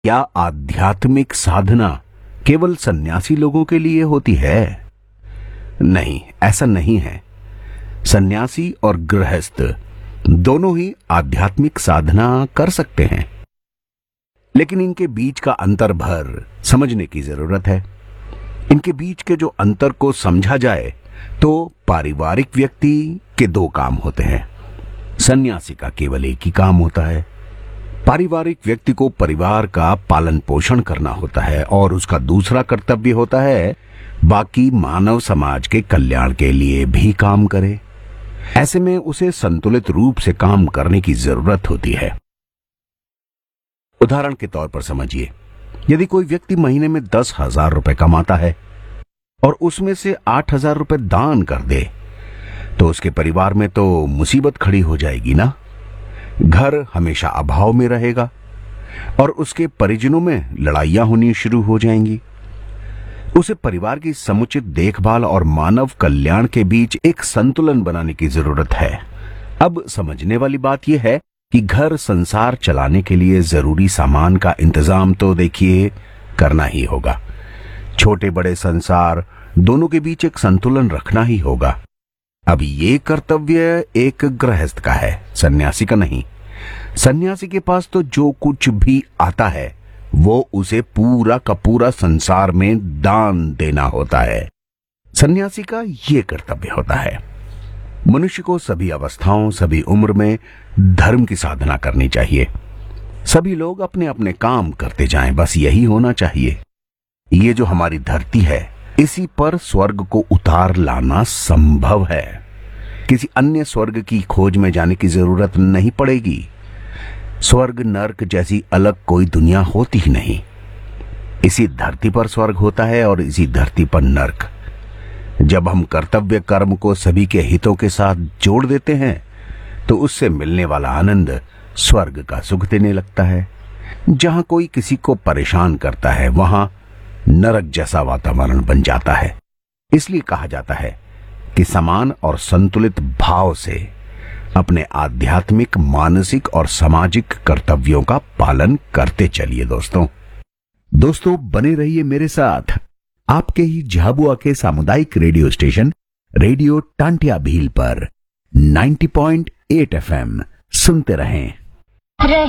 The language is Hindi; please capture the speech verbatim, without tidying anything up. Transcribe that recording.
क्या आध्यात्मिक साधना केवल सन्यासी लोगों के लिए होती है? नहीं, ऐसा नहीं है। सन्यासी और गृहस्थ दोनों ही आध्यात्मिक साधना कर सकते हैं, लेकिन इनके बीच का अंतर भर समझने की जरूरत है। इनके बीच के जो अंतर को समझा जाए तो पारिवारिक व्यक्ति के दो काम होते हैं, सन्यासी का केवल एक ही काम होता है। पारिवारिक व्यक्ति को परिवार का पालन पोषण करना होता है और उसका दूसरा कर्तव्य होता है बाकी मानव समाज के कल्याण के लिए भी काम करे। ऐसे में उसे संतुलित रूप से काम करने की जरूरत होती है। उदाहरण के तौर पर समझिए, यदि कोई व्यक्ति महीने में दस हजार रुपए कमाता है और उसमें से आठ हजार रुपए दान कर दे, तो उसके परिवार में तो मुसीबत खड़ी हो जाएगी ना। घर हमेशा अभाव में रहेगा और उसके परिजनों में लड़ाइयां होनी शुरू हो जाएंगी। उसे परिवार की समुचित देखभाल और मानव कल्याण के बीच एक संतुलन बनाने की जरूरत है। अब समझने वाली बात यह है कि घर संसार चलाने के लिए जरूरी सामान का इंतजाम तो देखिए करना ही होगा। छोटे बड़े संसार दोनों के बीच एक संतुलन रखना ही होगा। अब ये कर्तव्य एक गृहस्थ का है, सन्यासी का नहीं। सन्यासी के पास तो जो कुछ भी आता है वो उसे पूरा का पूरा संसार में दान देना होता है। सन्यासी का ये कर्तव्य होता है। मनुष्य को सभी अवस्थाओं, सभी उम्र में धर्म की साधना करनी चाहिए। सभी लोग अपने अपने काम करते जाएं, बस यही होना चाहिए। ये जो हमारी धरती है, इसी पर स्वर्ग को उतार लाना संभव है। किसी अन्य स्वर्ग की खोज में जाने की जरूरत नहीं पड़ेगी। स्वर्ग नर्क जैसी अलग कोई दुनिया होती ही नहीं। इसी धरती पर स्वर्ग होता है और इसी धरती पर नर्क। जब हम कर्तव्य कर्म को सभी के हितों के साथ जोड़ देते हैं तो उससे मिलने वाला आनंद स्वर्ग का सुख देने लगता है। जहां कोई किसी को परेशान करता है वहां नरक जैसा वातावरण बन जाता है। इसलिए कहा जाता है कि समान और संतुलित भाव से अपने आध्यात्मिक, मानसिक और सामाजिक कर्तव्यों का पालन करते चलिए। दोस्तों दोस्तों बने रहिए मेरे साथ आपके ही झाबुआ के सामुदायिक radio station radio Tantia Bhil पर नब्बे पॉइंट आठ एफ एम सुनते रहें।